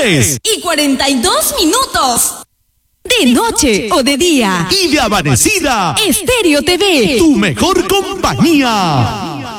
3:42. De noche o de día. Y de amanecida. Estéreo TV. Tu mejor compañía.